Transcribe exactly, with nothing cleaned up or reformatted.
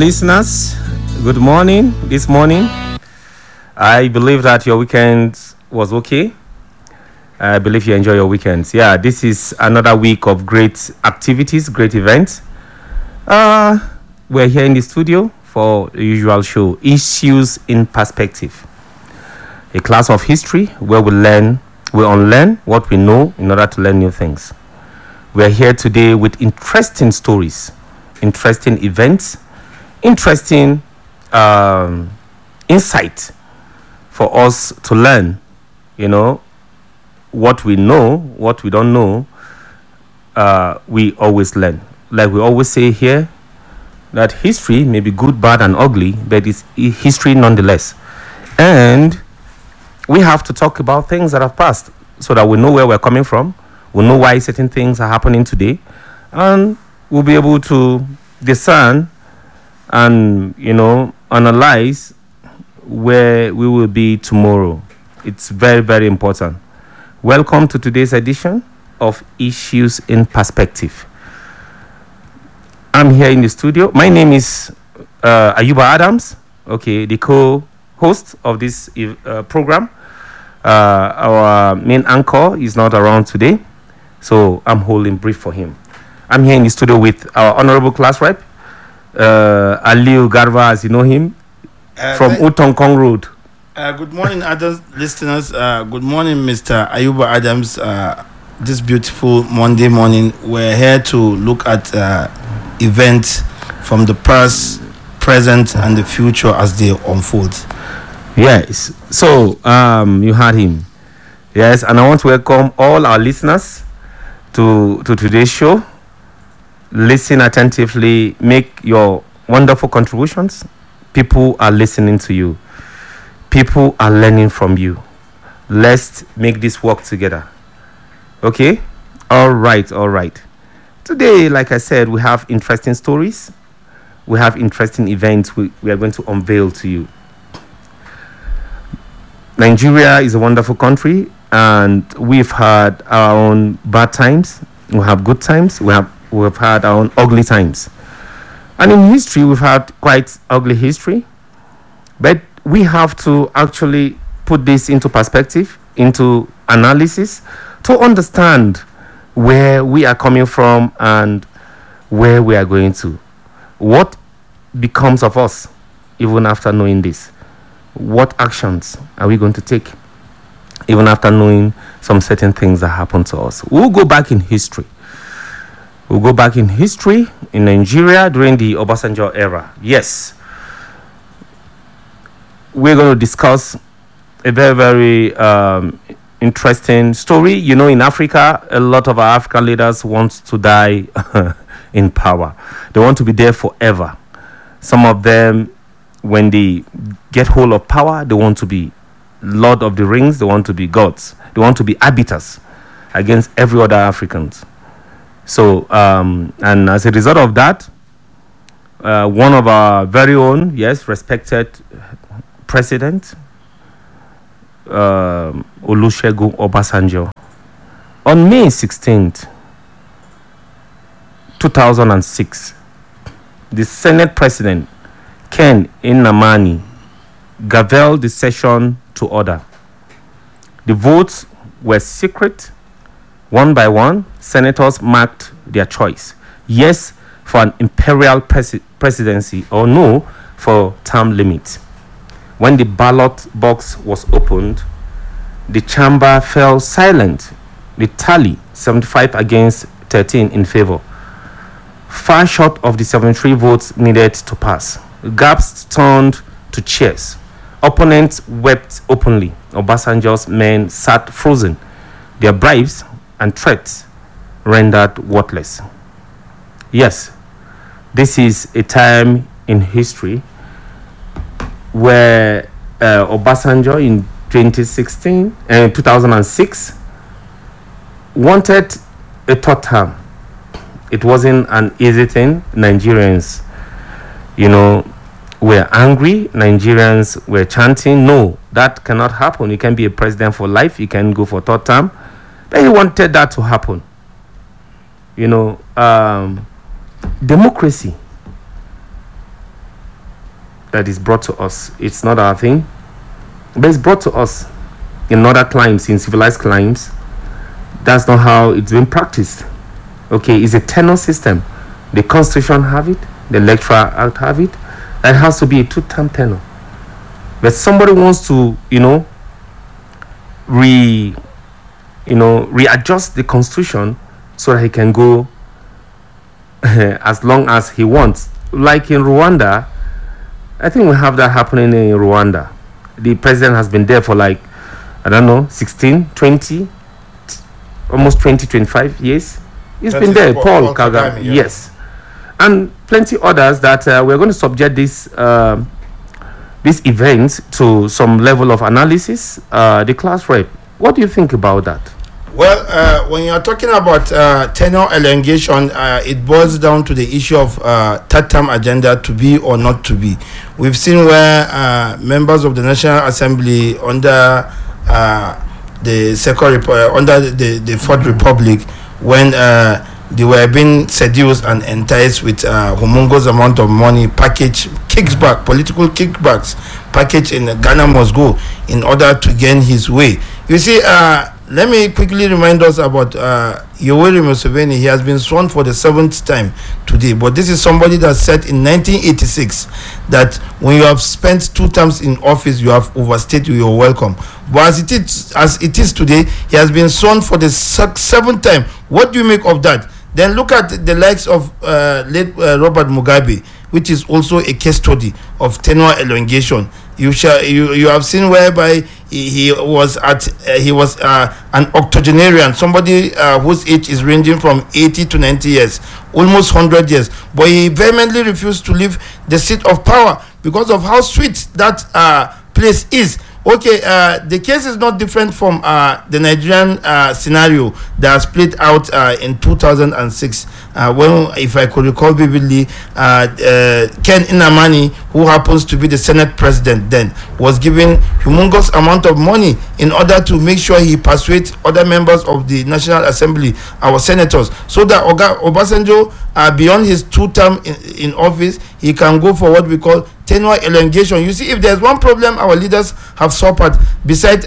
listeners. Good morning. This morning, I believe that your weekend was okay. I believe you enjoy your weekends. Yeah, this is another week of great activities, great events. Uh, we're here in the studio for the usual show, Issues in Perspective, a class of history where we learn, we unlearn what we know in order to learn new things. We're here today with interesting stories, interesting events, interesting um, insight for us to learn, you know, what we know, what we don't know, uh, we always learn. Like we always say here, that history may be good, bad, and ugly, but it's history nonetheless. And we have to talk about things that have passed so that we know where we're coming from, we know why certain things are happening today, and we'll be able to discern and, you know, analyze where we will be tomorrow. It's very, very important. Welcome to today's edition of Issues in Perspective. I'm here in the studio. My name is uh, Ayuba Adams, okay, the co-host of this uh, program. Uh, our main anchor is not around today, so I'm holding brief for him. I'm here in the studio with our honorable class rep, uh, Aliu Garba, as you know him, uh, from Utong Kong Road. Uh, good morning, other listeners. Uh, good morning, Mister Ayuba Adams. Uh, this beautiful Monday morning, we're here to look at uh, events from the past, present, and the future as they unfold. Yes. So um, you heard him. Yes, and I want to welcome all our listeners to to today's show. Listen attentively. Make your wonderful contributions. People are listening to you. People are learning from you. Let's make this work together. Okay? All right, all right. Today, like I said, we have interesting stories. We have interesting events we, we are going to unveil to you. Nigeria is a wonderful country, and we've had our own bad times. We have good times. We have we've had our own ugly times. And in history, we've had quite ugly history. But we have to actually put this into perspective, into analysis, to understand where we are coming from and where we are going to. What becomes of us even after knowing this? What actions are we going to take even after knowing some certain things that happen to us? We'll go back in history. We'll go back in history in Nigeria during the Obasanjo era. Yes. We're going to discuss a very, very um, interesting story. You know, in Africa, a lot of our African leaders want to die in power. They want to be there forever. Some of them, when they get hold of power, they want to be Lord of the Rings. They want to be gods. They want to be arbiters against every other Africans. So, um, and as a result of that, uh, one of our very own, yes, respected President, uh, Olusegun Obasanjo, on May sixteenth, two thousand six, the Senate President, Ken Nnamani, gavelled the session to order. The votes were secret. One by one, senators marked their choice. Yes for an imperial presi- presidency or no for term limit. When the ballot box was opened, the chamber fell silent. The tally, seventy-five against thirteen in favor. Far short of the seventy-three votes needed to pass. Gaps turned to cheers. Opponents wept openly. Obasanjo's men sat frozen. Their bribes and threats rendered worthless. Yes, this is a time in history where uh, Obasanjo in twenty sixteen and uh, two thousand six wanted a third term. It wasn't an easy thing. Nigerians, you know, were angry. Nigerians were chanting, no, that cannot happen. You can be a president for life. You can go for third term. But he wanted that to happen. You know, um, democracy that is brought to us. It's not our thing, but it's brought to us in other climes, in civilized climes. That's not how it's been practiced. Okay, it's a tenure system. The Constitution have it, the Electoral Act have it. That has to be a two-term tenure. But somebody wants to, you know, re, you know, readjust the Constitution so that he can go as long as he wants. Like in Rwanda, I think we have that happening in Rwanda. The president has been there for like, I don't know, sixteen, twenty, almost twenty, twenty-five years. He's That been is there, Paul- Paul Paul Kagame. Kagame, yeah. Yes. And plenty others that uh, we're going to subject this uh, this event to some level of analysis. Uh, the class rep, what do you think about that? Well, uh, when you're talking about uh, tenure elongation, uh, it boils down to the issue of uh, third-term agenda to be or not to be. We've seen where uh, members of the National Assembly under uh, the second Repo- uh, under the, the Fourth Republic, when uh, they were being seduced and enticed with uh, humongous amount of money, package kickback, political kickbacks, package in Ghana must go in order to gain his way. You see, uh, let me quickly remind us about uh, Yoweri Museveni. He has been sworn for the seventh time today, but this is somebody that said in nineteen eighty-six that when you have spent two terms in office, you have overstayed your welcome. But as it is, as it is today, he has been sworn for the se- seventh time. What do you make of that? Then look at the likes of uh, late uh, Robert Mugabe, which is also a case study of tenure elongation. You shall you, you have seen whereby he, he was at uh, he was uh, an octogenarian, somebody uh, whose age is ranging from eighty to ninety years, almost one hundred years, but he vehemently refused to leave the seat of power because of how sweet that uh, place is. Okay, uh, the case is not different from uh, the Nigerian uh, scenario that was played out uh, in two thousand six, uh, when, if I could recall vividly, uh, uh, Ken Inamani, who happens to be the Senate president then, was given humongous amount of money in order to make sure he persuades other members of the National Assembly, our senators, so that Oga Obasanjo, uh, beyond his two term in, in office, he can go for what we call tenure elongation. You see, if there's one problem our leaders have suffered, besides